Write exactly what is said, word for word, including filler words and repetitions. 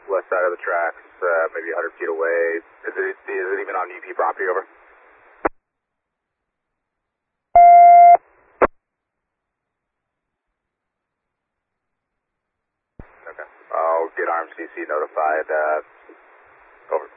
west side of the tracks, uh, maybe one hundred feet away. Is it, is it even on U P property, over? Okay. I'll get R M C C notified, uh, over.